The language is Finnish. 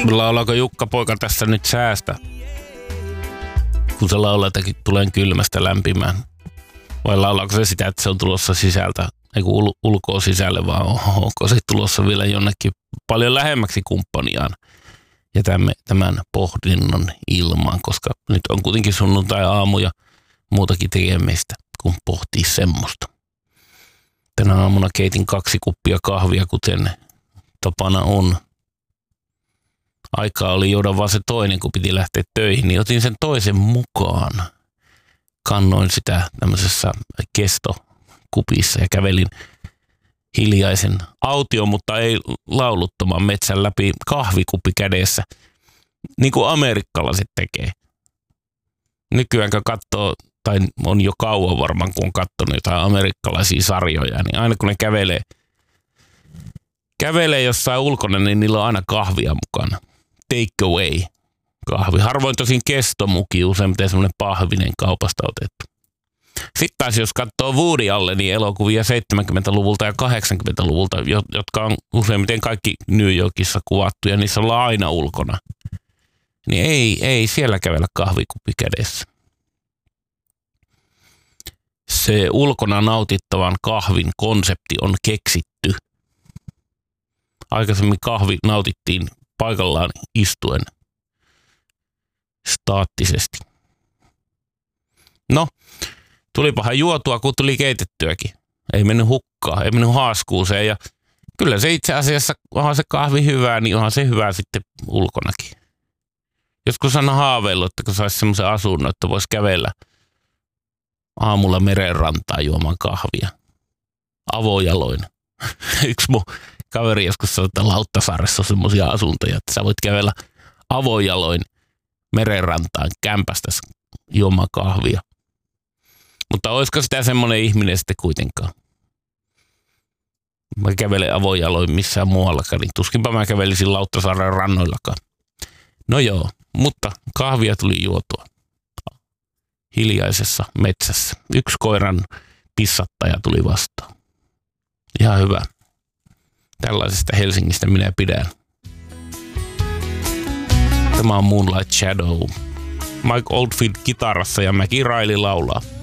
Laulaako Jukka poika tässä nyt säästä? Kun se laulaa, että tulen kylmästä lämpimään. Vai laulaako se sitä, että se on tulossa sisältä, ei kun ulkoa sisälle, vaan onko se tulossa vielä jonnekin paljon lähemmäksi kumppaniaan? Jätämme tämän pohdinnon ilmaan, koska nyt on kuitenkin sunnuntai-aamu ja muutakin tekemistä, kun pohtii semmoista. Tänä aamuna keitin 2 kuppia kahvia, kuten tapana on. Aikaa oli juoda vaan se toinen, kun piti lähteä töihin, niin otin sen toisen mukaan. Kannoin sitä tämmöisessä kestokupissa ja kävelin hiljaisen aution, mutta ei lauluttoman metsän läpi kahvikuppi kädessä, niin kuin amerikkalaiset tekee. Nykyään kun katsoo, tai on jo kauan varmaan, kun on katsonut jotain amerikkalaisia sarjoja, niin aina kun ne kävelee jossain ulkona, niin niillä on aina kahvia mukana. Take away kahvi. Harvoin tosin kestomuki, useimmiten semmoinen pahvinen kaupasta otettu. Sitten taas jos katsoo Woody Allenin elokuvia 70-luvulta ja 80-luvulta, jotka on useimmiten kaikki New Yorkissa kuvattu ja niissä ollaan aina ulkona, niin ei siellä kävellä kahvikuppi kädessä. Se ulkona nautittavan kahvin konsepti on keksitty. Aikaisemmin kahvi nautittiin paikallaan istuen staattisesti. No, tulipahan juotua, kun tuli keitettyäkin. Ei mennyt hukkaan, ei mennyt haaskuuseen. Ja kyllä se itse asiassa, onhan se kahvi hyvää, niin onhan se hyvää sitten ulkonakin. Joskus on haaveillut, että kun saisi semmoisen asunnon, että voisi kävellä aamulla merenrantaan juomaan kahvia. Avojaloin. Yksi mun kaveri joskus sanoi, että Lauttasaaressa on semmoisia asuntoja, että sä voit kävellä avojaloin merenrantaan kämpästä juomaan kahvia. Mutta olisiko sitä semmoinen ihminen sitten kuitenkaan? Mä kävelen avojaloin missään muuallakaan, niin tuskinpä mä kävelisin Lauttasaaren rannoillakaan. No joo, mutta kahvia tuli juotua hiljaisessa metsässä. Yksi koiran pissattaja tuli vastaan. Ihan hyvä. Tällaisesta Helsingistä minä pidän. Tämä on Moonlight Shadow. Mike Oldfield kitarassa ja Mäki Raili laulaa.